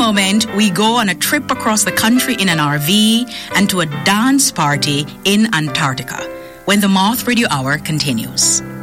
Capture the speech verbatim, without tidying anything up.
moment, we go on a trip across the country in an R V and to a dance party in Antarctica when the Moth Radio Hour continues.